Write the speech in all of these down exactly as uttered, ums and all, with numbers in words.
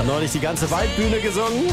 Hat neulich die ganze Waldbühne gesungen.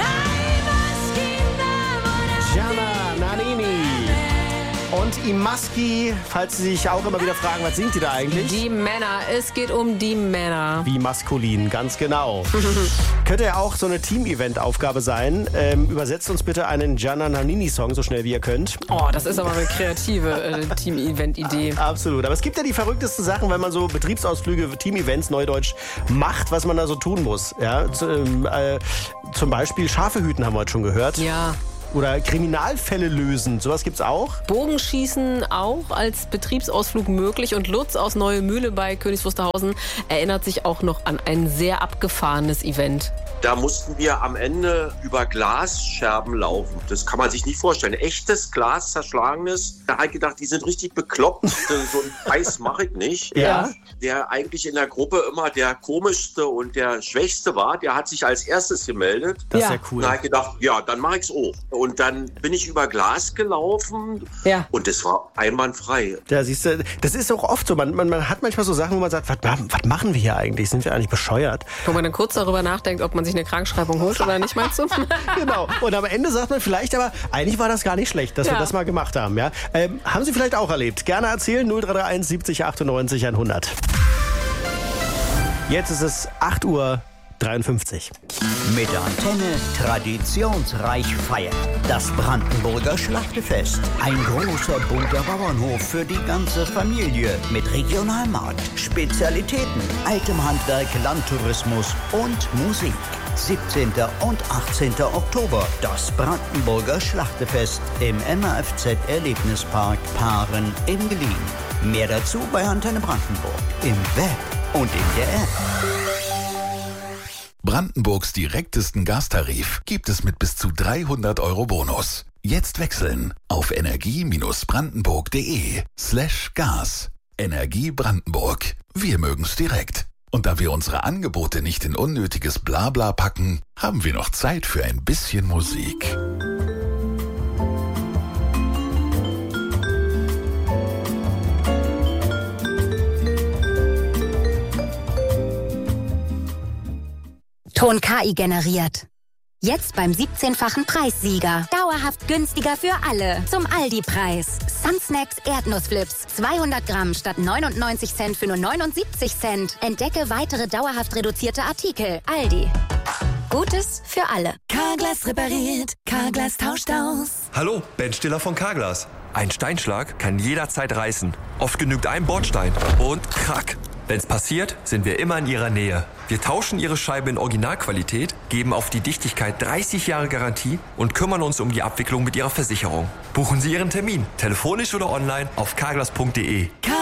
Gianna Nannini. Und Imaski, falls Sie sich auch immer wieder fragen, was singt die da eigentlich? Die Männer, es geht um die Männer. Wie maskulin, ganz genau. Könnte ja auch so eine Team-Event-Aufgabe sein. Ähm, übersetzt uns bitte einen Gianna Nannini-Song so schnell wie ihr könnt. Oh, das ist aber eine kreative äh, Team-Event-Idee. Absolut. Aber es gibt ja die verrücktesten Sachen, wenn man so Betriebsausflüge, Team-Events, Neudeutsch, macht, was man da so tun muss. Ja, zum, äh, zum Beispiel Schafe hüten haben wir heute schon gehört. Ja. Oder Kriminalfälle lösen, sowas gibt's auch? Bogenschießen auch als Betriebsausflug möglich. Und Lutz aus Neue Mühle bei Königs Wusterhausen erinnert sich auch noch an ein sehr abgefahrenes Event. Da mussten wir am Ende über Glasscherben laufen. Das kann man sich nicht vorstellen. Echtes Glas, zerschlagenes. Da habe ich gedacht, die sind richtig bekloppt. So einen Scheiß mache ich nicht. Ja. Der eigentlich in der Gruppe immer der komischste und der schwächste war, der hat sich als erstes gemeldet. Das ist Ja. ja cool. Da habe ich gedacht, ja, dann mache ich's auch. Und dann bin ich über Glas gelaufen Ja. und das war einwandfrei. Ja, siehst du, das ist auch oft so. Man, man, man hat manchmal so Sachen, wo man sagt, was, was machen wir hier eigentlich? Sind wir eigentlich bescheuert? Wo man dann kurz darüber nachdenkt, ob man sich eine Krankschreibung holt oder nicht, meinst du? Genau. Und am Ende sagt man vielleicht, aber eigentlich war das gar nicht schlecht, dass Ja. wir das mal gemacht haben. Ja? Ähm, haben Sie vielleicht auch erlebt? Gerne erzählen, null drei drei eins siebzig achtundneunzig hundert. Jetzt ist es acht Uhr dreiundfünfzig. Mit Antenne traditionsreich feiern. Das Brandenburger Schlachtefest. Ein großer bunter Bauernhof für die ganze Familie. Mit Regionalmarkt, Spezialitäten, altem Handwerk, Landtourismus und Musik. siebzehnten und achtzehnten Oktober. Das Brandenburger Schlachtefest im M A F Z Erlebnispark Paaren in Gelien. Mehr dazu bei Antenne Brandenburg. Im Web und in der App. Brandenburgs direktesten Gastarif gibt es mit bis zu dreihundert Euro Bonus. Jetzt wechseln auf energie-brandenburg.de slash Gas. Energie Brandenburg. Wir mögen's direkt. Und da wir unsere Angebote nicht in unnötiges Blabla packen, haben wir noch Zeit für ein bisschen Musik. Ton K I generiert. Jetzt beim siebzehnfachen Preissieger. Dauerhaft günstiger für alle. Zum Aldi-Preis. Sunsnacks Erdnussflips. zweihundert Gramm statt neunundneunzig Cent für nur neunundsiebzig Cent. Entdecke weitere dauerhaft reduzierte Artikel. Aldi. Gutes für alle. Carglass repariert. Carglass tauscht aus. Hallo, Ben Stiller von Carglass. Ein Steinschlag kann jederzeit reißen. Oft genügt ein Bordstein und krack. Wenn's passiert, sind wir immer in Ihrer Nähe. Wir tauschen Ihre Scheibe in Originalqualität, geben auf die Dichtigkeit dreißig Jahre Garantie und kümmern uns um die Abwicklung mit Ihrer Versicherung. Buchen Sie Ihren Termin, telefonisch oder online auf carglass punkt de.